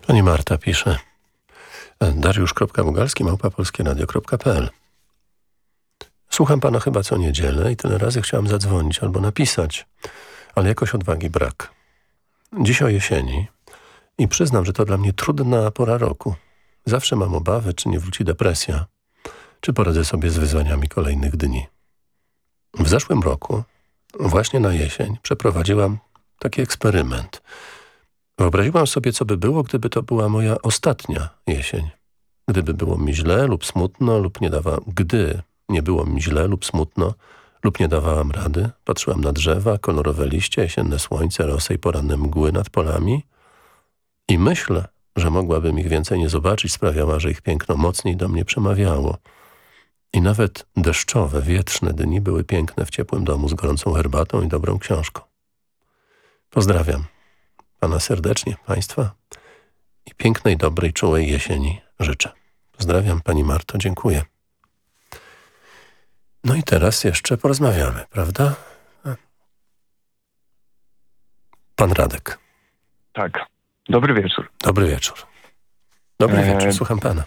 Pani Marta pisze: Dariusz.bugalski@polskieradio.pl. Słucham pana chyba co niedzielę i tyle razy chciałam zadzwonić albo napisać, ale jakoś odwagi brak. Dziś o jesieni i przyznam, że to dla mnie trudna pora roku. Zawsze mam obawy, czy nie wróci depresja, czy poradzę sobie z wyzwaniami kolejnych dni. W zeszłym roku, właśnie na jesień, przeprowadziłam taki eksperyment. Wyobraziłam sobie, co by było, gdyby to była moja ostatnia jesień. Gdyby było mi źle lub smutno, gdy nie było mi źle lub smutno, lub nie dawałam rady, patrzyłam na drzewa, kolorowe liście, jesienne słońce, rosę i poranne mgły nad polami i myśl, że mogłabym ich więcej nie zobaczyć, sprawiała, że ich piękno mocniej do mnie przemawiało. I nawet deszczowe, wietrzne dni były piękne w ciepłym domu z gorącą herbatą i dobrą książką. Pozdrawiam pana serdecznie, państwa i pięknej, dobrej, czułej jesieni życzę. Pozdrawiam, pani Marto, dziękuję. No i teraz jeszcze porozmawiamy, prawda? Pan Radek. Tak. Dobry wieczór. Dobry wieczór. Dobry wieczór, słucham pana.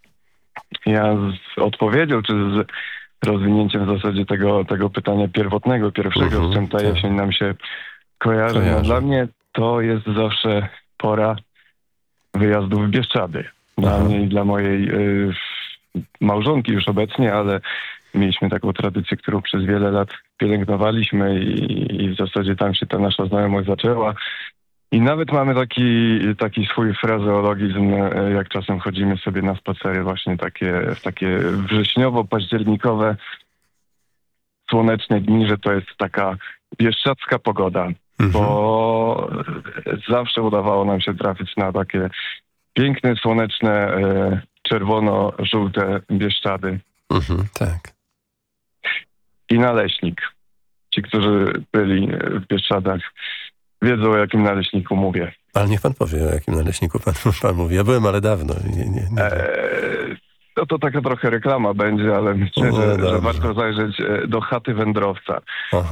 Ja z odpowiedzią, czy z rozwinięciem w zasadzie tego pytania pierwotnego, pierwszego, z czym ta jesień nam się kojarzy. No, dla mnie to jest zawsze pora wyjazdu w Bieszczady. Dla mnie i dla mojej małżonki już obecnie, ale mieliśmy taką tradycję, którą przez wiele lat pielęgnowaliśmy i w zasadzie tam się ta nasza znajomość zaczęła. I nawet mamy taki swój frazeologizm, jak czasem chodzimy sobie na spacery właśnie takie wrześniowo-październikowe, słoneczne dni, że to jest taka bieszczadzka pogoda, bo zawsze udawało nam się trafić na takie piękne, słoneczne, czerwono-żółte Bieszczady. Tak. I naleśnik. Ci, którzy byli w Bieszczadach, wiedzą, o jakim naleśniku mówię. Ale niech pan powie, o jakim naleśniku pan mówi. Ja byłem, ale dawno. Nie. No to taka trochę reklama będzie, ale myślę, że warto zajrzeć do chaty wędrowca.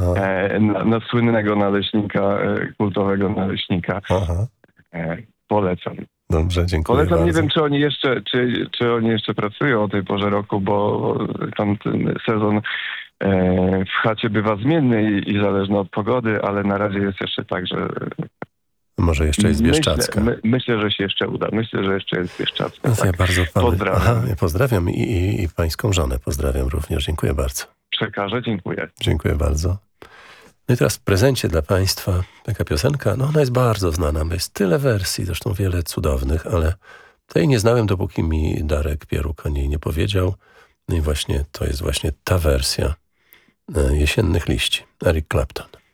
Na słynnego naleśnika, kultowego naleśnika. Polecam. Dobrze, dziękuję Polecam, bardzo. nie wiem, czy oni jeszcze pracują o tej porze roku, bo tam ten sezon w chacie bywa zmienny i zależny od pogody, ale na razie jest jeszcze tak, że... Może jeszcze jest Bieszczadzka. Myślę, że się jeszcze uda. Myślę, że jeszcze jest Bieszczadzka. No tak. Ja bardzo pozdrawiam. Pozdrawiam i pańską żonę pozdrawiam również. Dziękuję bardzo. Przekażę, dziękuję. Dziękuję bardzo. No i teraz w prezencie dla państwa taka piosenka, no ona jest bardzo znana, jest tyle wersji, zresztą wiele cudownych, ale tej nie znałem, dopóki mi Darek Pieruk o niej nie powiedział. No i właśnie to jest właśnie ta wersja Jesiennych liści, Eric Clapton.